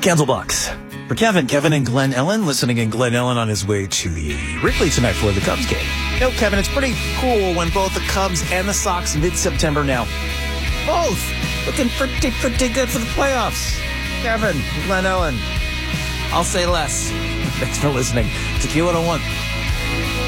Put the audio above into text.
Candlebox. For Kevin and Glen Ellen, listening in Glen Ellen on his way to the Wrigley tonight for the Cubs game. You know, Kevin, it's pretty cool when both the Cubs and the Sox mid-September now. Both looking pretty good for the playoffs. Kevin, Glen Ellen. I'll say less. Thanks for listening to Q101.